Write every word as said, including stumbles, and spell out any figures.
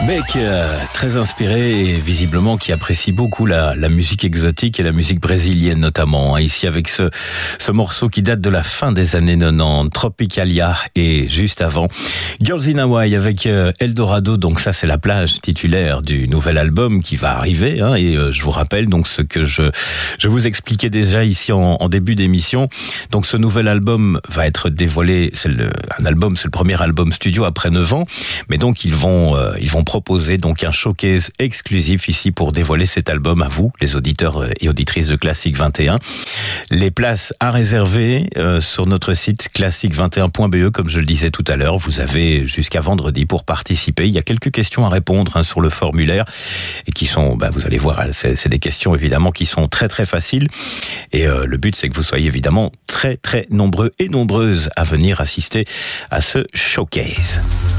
Beck, euh, très inspiré et visiblement qui apprécie beaucoup la, la musique exotique et la musique brésilienne notamment. Hein, ici avec ce, ce morceau qui date de la fin des années quatre-vingt-dix, Tropicalia, et juste avant Girls in Hawaii avec euh, Eldorado. Donc ça c'est la plage titulaire du nouvel album qui va arriver. Hein, et euh, je vous rappelle donc ce que je, je vous expliquais déjà ici en, en début d'émission. Donc ce nouvel album va être dévoilé. C'est le, un album, c'est le premier album studio après neuf ans. Mais donc ils vont, euh, ils vont proposer donc un showcase exclusif ici pour dévoiler cet album à vous, les auditeurs et auditrices de Classic vingt et un. Les places à réserver euh, sur notre site classic vingt et un point b e, comme je le disais tout à l'heure. Vous avez jusqu'à vendredi pour participer. Il y a quelques questions à répondre hein, sur le formulaire et qui sont, bah, vous allez voir, c'est, c'est des questions évidemment qui sont très très faciles. Et euh, le but c'est que vous soyez évidemment très très nombreux et nombreuses à venir assister à ce showcase.